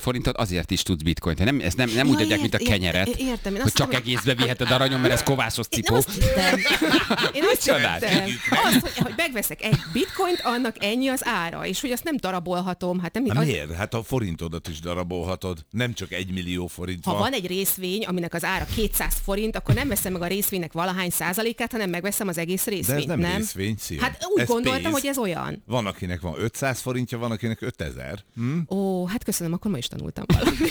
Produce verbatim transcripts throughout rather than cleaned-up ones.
forintot, azért is tudsz bitcoint. Nem, ez nem, nem Ja, úgy adják, mint a ért- kenyeret, ért- értem. Én hogy azt csak hittem, egészbe viheted aranyom, mert ez kovászos Én cipó. azt hittem, én azt Csodát. hittem, azt, hogy, hogy megveszek egy bitcoint, annak ennyi az ára, és hogy azt nem darabolhatom. Hát nem, Hát az, miért? Hát a forintodat is darabolhatod. Nem csak egy millió forint ha van. van egy részvény, aminek az ára kétszáz forint, akkor nem veszem meg a részvénynek valahány százalékát, hanem megveszem az egész De részvényt, ez nem, nem? részvény, szia. Hát úgy Ez gondoltam, pénz. hogy ez olyan. Van, akinek van ötszáz forintja, van, akinek ötezer. Hm? Ó, hát köszönöm, akkor ma is tanultam valamit.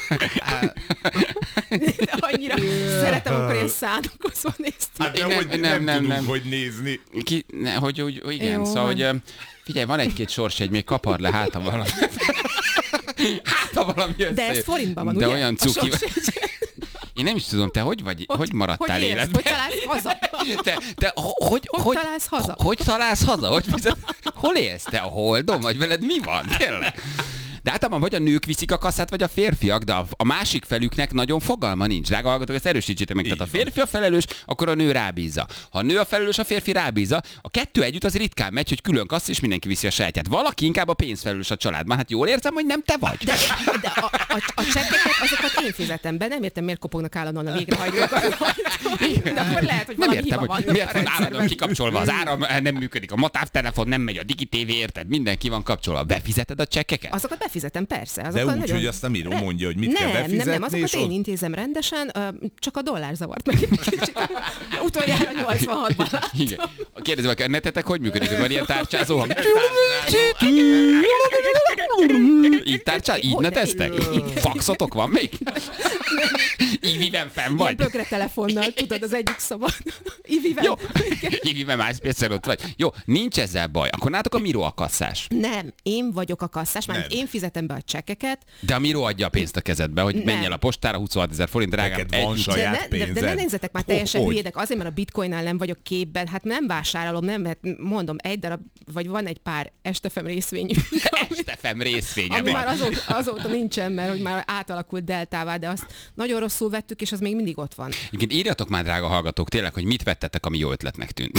De annyira szeretem, akkor ilyen szánakozva néztem. Hát de Nem, hogy nem, nem, nem, tudunk, nem. hogy nézni. Ki, ne, hogy úgy, hogy igen, Jó, szóval, van. hogy ö, figyelj, van egy-két sorsjegy, még kapar le, hát ha valami. Hát ha valami összejön. De ez forintban van, De ugye? olyan A cuki. sorsjegy. Én nem is tudom, te hogy vagy, hogy, hogy maradtál hogy élsz, életben? Hogy találsz haza? Te, te ho- hogy, Hogy találsz haza? Hogy találsz haza? Hogy, hol élsz te? A Holdon? Vagy veled mi van? Tényleg? De általában vagy a nők viszik a kasszát, vagy a férfiak, de a, a másik felüknek nagyon fogalma nincs. Drága hallgatók, ezt erősítsétek meg. Így Tehát a van. férfi a felelős, akkor a nő rábízza. Ha a nő a felelős, a férfi rábízza. A kettő együtt az ritkán megy, hogy külön kassz, és mindenki viszi a sajátját. Valaki inkább a pénzfelelős a családban. Hát jól érzem, hogy nem te vagy. De, de a, a, a csekkeket, azokat én fizetem be. Nem értem, miért kopognak állandóan a végrehajtók. De akkor lehet, hogy Nem valami értem, hiba hogy van miért a van állandóan rendszerben. kikapcsolva az áram, nem működik a matávtelefon, nem megy a digitévé, érted? Mindenki van kapcsolva. Befizeted a csekkeket? Azokat befizetem, persze. De Azokkal úgy, nagyon... hogy azt a író mondja, hogy mit nem, kell befizetni. Nem, nem, azokat és én ott- intézem rendesen, ö, csak a dollár zavart meg egy kicsit. Utoljára nyolcvanhatban láttam. Igen. Kérdezem, a netetek hogy működik? Hogy van ilyen tárcsázó hang? Így tárcsál? Így Hogy- neteztek? Igen. Faxotok van még? Iviben fenn Ilyen vagy? bögre telefonnal, tudod, az egyik szabad. Ivivel. Jó, Iviben másfélszer ott vagy. Jó, nincs ezzel baj. Akkor nálatok a Miro a kasszás. Nem, én vagyok a kasszás, mert Nem. én fizetem be a csekkeket. De a Miro adja a pénzt a kezedbe, hogy Nem. menj el a postára, huszonhat ezer forint, drágám. Neked van egy- saját de, ne, de, de ne pénzed. nézzetek már Ho- teljesen hogy? hülyének, azért, mert a bitcoinnál nem vagyok képben, hát nem vásárolom, nem, mert mondom, egy darab, vagy van egy pár estefem részvényű. Estefem részvénye Ami már van. azóta, azóta nincsen, mert hogy már átalakult deltává, de azt nagyon rosszul vettük, és az még mindig ott van. Igen, írjatok már, drága hallgatók, tényleg, hogy mit vettetek, ami jó ötletnek tűnt.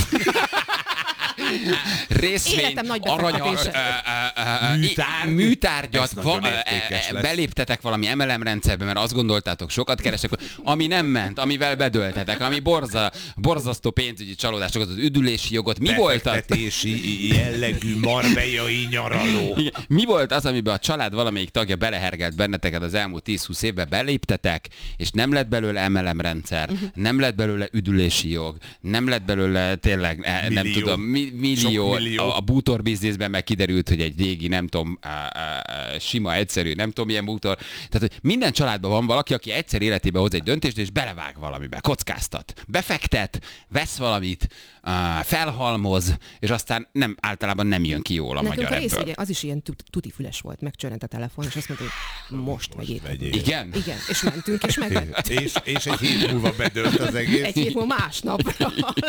Részvény, Életem nagy arany, befektetése. Műtárgy. műtárgyat, Ez nagyon va- értékes lesz. beléptetek valami em el em rendszerbe, mert azt gondoltátok, sokat keresek, ami nem ment, amivel bedöltetek, ami borza, borzasztó pénzügyi csalódásokat, az üdülési jogot. Mi volt az? Befektetési jellegű marbejai nyaraló. Igen. Mi volt az, amiben a család valamelyik tagja belehergelt benneteket az elmúlt tíz-húsz évben, beléptetek, és nem lett belőle em el em rendszer, Uh-huh. nem lett belőle üdülési jog, nem lett belőle tényleg, eh, nem Millió. tudom, mi, millió, Sok millió. a, a bútor bizniszben meg kiderült, hogy egy régi, nem tudom, á, á, á, sima, egyszerű, nem tudom, milyen bútor. Tehát, hogy minden családban van valaki, aki egyszer életében hoz egy döntést, és belevág valamibe, kockáztat, befektet, vesz valamit, á, felhalmoz, és aztán nem, általában nem jön ki jól a Nekünk magyar a ebből. részvénye, az is ilyen tut- tutifüles volt, megcsörrent a telefon, és azt mondta, hogy most vegyék. vegyék. Igen? Igen, és mentünk, és meg És, és egy hét múlva bedőlt az egész. egy hét múlva másnapra.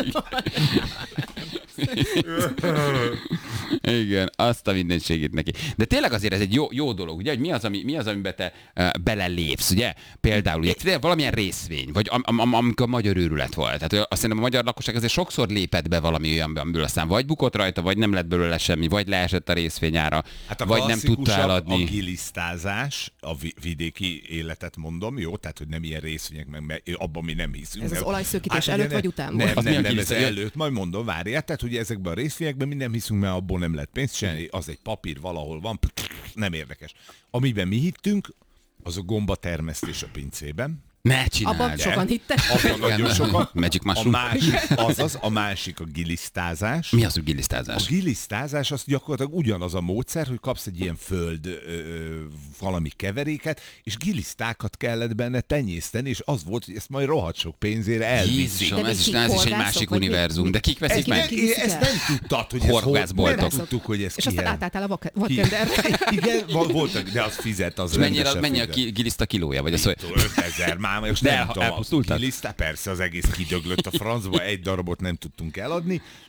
Igen, azt a mindenségét neki. De tényleg azért ez egy jó, jó dolog, ugye, hogy mi az, ami, mi az amiben te uh, belelépsz, ugye? Például ugye, tényleg valamilyen részvény, vagy am, am, am, amikor a magyar őrület volt. Tehát azt szerintem a magyar lakosság azért sokszor lépett be valami olyanba, amiből aztán vagy bukott rajta, vagy nem lett belőle semmi, vagy leesett a részvényára, Hát a vagy nem tudta klasszikusabb eladni. A gilisztázás, a vi- vidéki életet mondom, jó? Tehát, hogy nem ilyen részvények, meg me- abban mi nem hiszünk. Ez az Nem- olajszőkítés ugye előtt ne- vagy után Nem, volt? Az mi a nem, nem, ez gilisztázás? előtt. Majd mondom, várjál. Tehát ugye ezekben a részvényekben mi nem hiszünk, mert abból nem lehet pénzt csinálni, az egy papír valahol van, nem érdekes. Amiben mi hittünk, az a gomba termesztés a pincében. Ne csináld! Abban sokan hittek. Abban nagyon sokan. Magic A mushroom. másik, azaz, a másik a gilisztázás. Mi az, hogy A gilisztázás? gilisztázás az gyakorlatilag ugyanaz a módszer, hogy kapsz egy ilyen föld ö, ö, valami keveréket, és gilisztákat kellett benne tenyészteni, és az volt, hogy ezt majd rohadt sok pénzére elviszik. Jézusom, De ez még is, ez is egy horgászok, másik vagy mi- univerzum. De kik veszik Ki- meg? ki- Ezt, ezt nem tudtad, hogy ez hol, Horgászboltok. nem tudtuk, hogy ez És aztán ki átálltál a vak- ki- vadtenderre. Igen, val- voltak, de az fizet, az Mennyire, rendesen mennyi a fizet. ki- giliszta kilója? Vagy az, hogy ötezer már, most De nem el- tudom. elpusztultak? Giliszta, persze, az egész kidöglött a francba, egy darabot nem tudtunk eladni,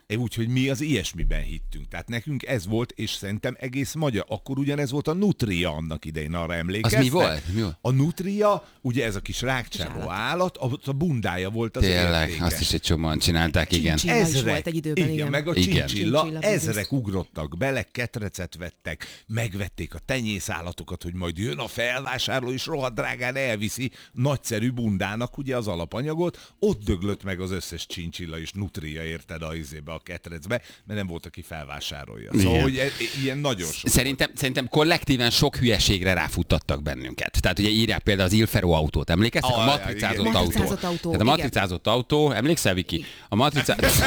Úgyhogy mi az ilyesmiben hittünk. Tehát nekünk ez volt, és szerintem egész magyar. Akkor ugyanez volt a Nutria annak idején, arra emlékeztek? Az mi volt? Mi volt? A Nutria, ugye ez a kis rákcsáló állat, a, a bundája volt az Tényleg, értéke. azt is egy csomóan csinálták, igen. Csincsilla is volt egy időben, igen, igen. meg a Igen. csincsilla, Csincsilla ezrek ugrottak bele, ketrecet vettek, megvették a tenyészállatokat, hogy majd jön a felvásárló, és rohadt drágán elviszi nagyszerű bundának ugye az alapanyagot, ott döglött meg az összes csincsilla és nutria, érted, a izébe, a ketrecbe, mert nem volt, aki felvásárolja. Szóval, Igen. hogy e, ilyen nagyon sok. Szerintem, szerintem kollektíven sok hülyeségre ráfuttattak bennünket. Tehát ugye írják például az Ilfero autót, emlékeztek? Ah, A matricázott igen. autó. Matricázott autó, Tehát a igen. matricázott autó, emlékszel, Viki? A matricázott...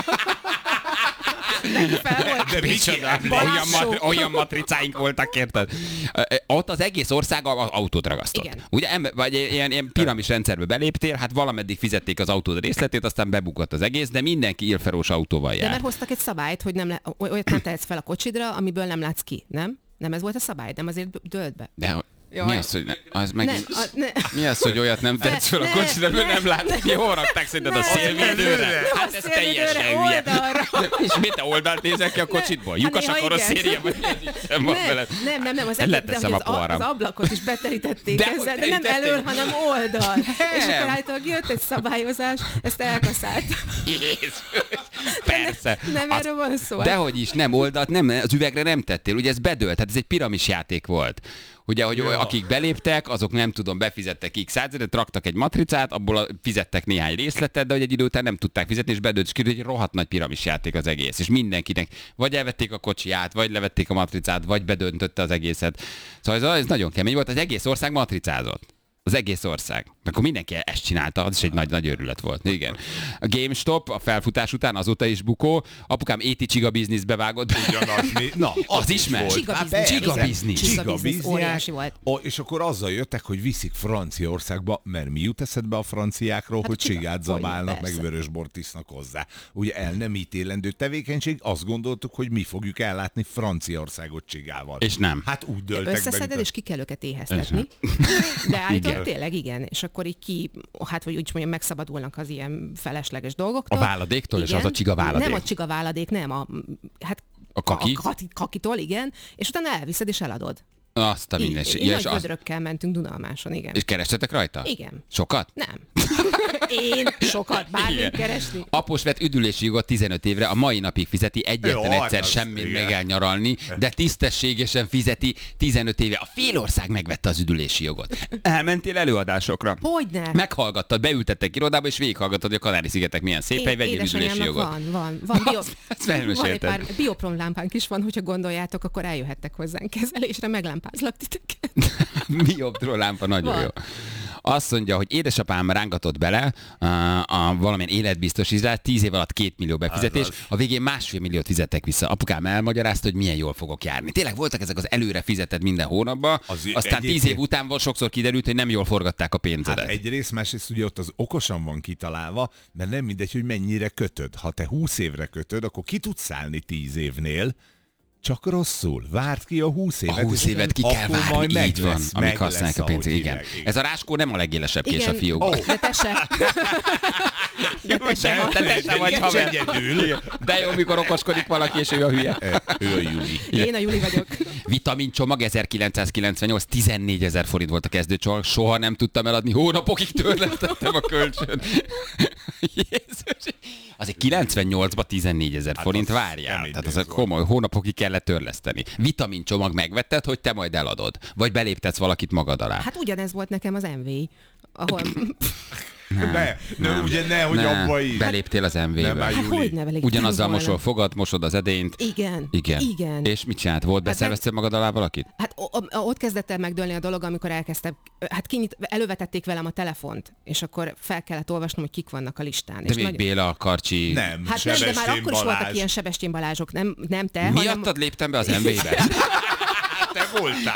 Fel volt. De Micsoda, Basszus. olyan, mat- olyan matricáink voltak, érted? Ö, ö, Ott az egész ország az autót ragasztott. Igen. Ugye, ember, vagy ilyen, ilyen piramis rendszerbe beléptél, hát valameddig fizették az autód részletét, aztán bebukott az egész, de mindenki Ilferós autóval De jár. mert hoztak egy szabályt, hogy nem le, olyat nem tehetsz fel a kocsidra, amiből nem látsz ki, nem? Nem ez volt a szabály? Nem azért dölt be. De Jaj. mi az, hogy ne, az meg... Nem, a, ne. Mi az, hogy olyat nem tetsz fel a Ne, kocsidra, ne, mert nem ne, látsz ki? Hol rakták szerinted a Ne, szélvédőre? nem, Hát a ez szélvédőre, teljesen hülye. oldalra. És mit te oldalt nézel ki a kocsitból? Hát Lyukas a néha karosszéria? igen. Vagy sem van Nem, veled? nem, nem, nem, az, egész, de Leteszem hogy a az, a, poharam. az ablakot is beterítették De ezzel, hogy de nem terítették? elől, hanem oldal. És Nem. akkor állítólag jött egy szabályozás, ezt elkaszált. Jézus! Persze. Nem Az- erről van szó. Dehogy is, nem oldalt, nem, az üvegre nem tettél. Ugye ez bedőlt, tehát ez egy piramis játék volt. Ugye, hogy Ja. akik beléptek, azok nem tudom, befizettek x százalékot, raktak egy matricát, abból a, fizettek néhány részletet, de hogy egy idő után nem tudták fizetni, és bedőlt, és kiderült, hogy egy rohadt nagy piramis játék az egész. És mindenkinek vagy elvették a kocsiját, vagy levették a matricát, vagy bedöntötte az egészet. Szóval ez, ez nagyon kemény volt, az egész ország matricázott. Az egész ország. Akkor mindenki ezt csinálta, az is egy nagy, nagy örület volt. Igen. A GameStop a felfutás után azóta is bukó. Apukám éti csiga bizniszbe vágott. Ugyanaz, mi- Na, Az ismert. Csiga Hát biznisz. persze. Csiga biznisz. Csiga Csiga biznisz, biznisz. óriási volt. O, és akkor azzal jöttek, hogy viszik Franciaországba, mert mi jut eszedbe a franciákról, Hát hogy csiga- csigát hogy zabálnak, meg persze. vörösbort isznak hozzá. Ugye el nem ítélendő tevékenység, azt gondoltuk, hogy mi fogjuk ellátni Franciaországot csigával. És nem. Hát úgy döltek be, Összeszeded, mint a- és ki kell őket éheztetni. De állítólag tényleg igen. És akkor így ki, hát vagy úgy mondjam, megszabadulnak az ilyen felesleges dolgoktól. A váladéktól, és Igen. az a csiga váladék. Nem a csiga váladék, nem a, hát A kaki? A, a kakitól, igen. És utána elviszed és eladod. Azt a Így, mindenség. így Ja, nagy és, az, gödrökkel mentünk Dunalmáson, igen. és kerestetek rajta? Igen. Sokat? Nem. Én sokat bármit Igen. keresni. Após vett üdülési jogot tizenöt évre, a mai napig fizeti, egyetlen Jó, egyszer hát az- semmit igen. meg elnyaralni, de tisztességesen fizeti tizenöt éve. A fél ország megvette az üdülési jogot. Elmentél előadásokra. Hogyne? Meghallgattad, beültettek irodába, és végighallgattad, hogy a Kanári-szigetek milyen szép hely, vegyél üdülési édesanyámnak jogot. van, van, van. Bio, Azt- azt fel is van egy érted. pár bioprom-lámpánk is van, hogyha gondoljátok, akkor eljöhettek hozzánk kezelésre, meglámpázlak titeket. Mi jobb lámpa, nagyon Van. jó. Azt mondja, hogy édesapám rángatott bele uh, a valamilyen életbiztosítását, tíz év alatt két millió befizetés, Azaz. a végén másfél milliót fizettek vissza. Apukám elmagyarázta, hogy milyen jól fogok járni. Tényleg voltak ezek az előre fizetett minden hónapban, Az aztán tíz egyébként- év után volt sokszor kiderült, hogy nem jól forgatták a pénzedet. Hát egyrészt, másrészt ugye ott az okosan van kitalálva, mert nem mindegy, hogy mennyire kötöd. Ha te húsz évre kötöd, akkor ki tudsz szállni tíz évnél, csak rosszul. Várd ki a húsz évet. A húsz és évet ki akkor kell majd várni, meg így van, lesz, amíg meg használják a lesz, pénzt. ahogy Igen. hívják. Ez a ráskó nem a legélesebb kés a Igen, fiúkban. de te se. De te se. Te, te se vagy Nincs haver. egyedül. De jó, mikor okoskodik valaki, és ő a hülye. Ő a Juli. Én a Juli vagyok. Vitamincsomag ezerkilencszázkilencvennyolc, tizennégyezer forint volt a kezdőcsomag, soha nem tudtam eladni, hónapokig törlesztettem a kölcsön. Jézus. Azért kilencvennyolcban tizennégyezer Hát forint, az várjál. kemény Tehát az pénz a volt. komoly, hónapokig kellett törleszteni. Vitamincsomag megvetted, hogy te majd eladod. Vagy beléptetsz valakit magad alá. Hát ugyanez volt nekem az em vé, ahol... Ne, ne, ugye ne, hogy abba is. Beléptél az em vé-be. Nem, Hát Júli. hogy ne velük Ugyanazzal volna? mosol fogad, mosod az edényt. Igen. Igen. Igen. És mit csinált? Volt, Hát beszerveztél magad alá valakit? Hát o- o- ott kezdett el megdőlni a dolog, amikor elkezdtem, hát kinyit, elővetették velem a telefont, és akkor fel kellett olvasnom, hogy kik vannak a listán. De és még nagy- Béla, Karcsi. Nem, Hát nem, de már Sebestyén akkor is voltak Balázs. ilyen Sebestyén Balázsok, nem, nem te, hanem... Miattad léptem be az em vé-be? Te voltál.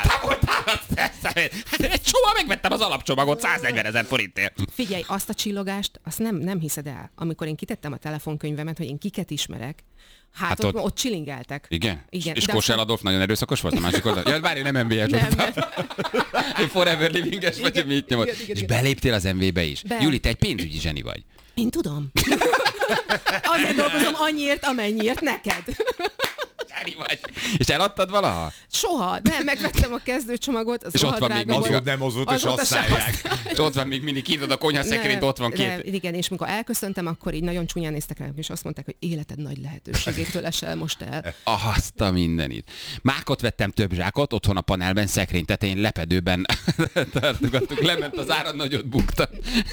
Egy csomó megvettem az alapcsomagot száznegyven ezer forintért. Figyelj, azt a csillogást, azt nem, nem hiszed el. Amikor én kitettem a telefonkönyvemet, hogy én kiket ismerek, hát, Hát hát ott, ott- ott csilingeltek. Igen? Igen. És de Kosel aztán- Adolf nagyon erőszakos volt a másik oldal? Ja, várj, nem em vé-es Nem, voltam. Én Forever Living-es vagy, Igen, mit nyomod. igen, igen, És igen. beléptél az em vé-be is. Be. Júli, te egy pénzügyi zseni vagy. Én tudom. Azért dolgozom annyiért, amennyiért neked. Vagy. És eladtad valaha? Soha. Nem, megvettem a kezdőcsomagot, az és ott van még Azóta nem azóta, és használják. És ott van még mindig kint a konyhaszekrényt, ott van két. Nem, igen, és mikor elköszöntem, akkor így nagyon csúnyán néztek rám, és azt mondták, hogy életed nagy lehetőségétől esel most el. Azt a mindenit. Mákot vettem több zsákot, otthon a panelben, szekrény tetején, lepedőben tartogattuk, lement az ára, nagyot bukta.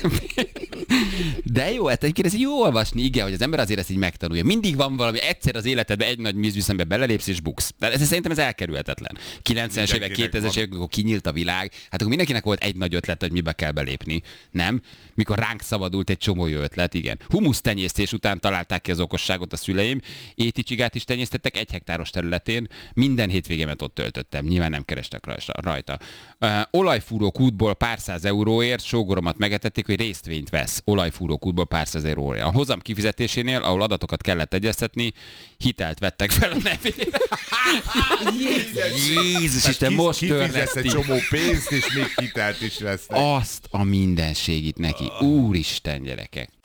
De jó, hát egyébként ez jó olvasni, igen, hogy az ember azért ezt így megtanulja. Mindig van valami, egyszer az életedben egy nagy vízviszembe belelépsz és buksz. De ez, szerintem ez elkerülhetetlen. kilencvenes évek, kétezres évek, amikor kinyílt a világ, hát akkor mindenkinek volt egy nagy ötlet, hogy mibe kell belépni. Nem? Mikor ránk szabadult egy csomó jó ötlet, igen. Humusz tenyésztés után találták ki az okosságot a szüleim. Éticsigát is tenyésztettek egy hektáros területén. Minden hétvégémet ott töltöttem. Nyilván nem kerestek rajta. Uh, olajfúró kútból pár száz euróért sógoromat megetették, hogy résztvényt vesz. Olajfúró kútból pár száz euróért. A hozam kifizetésénél, ahol adatokat kellett egyeztetni, hitelt vettek fel a nevére. Jézus Isten, most törleszti. Egy csomó pénzt, és még hitelt is vesznek. Azt a mindenségit neki. Úristen, gyerekek.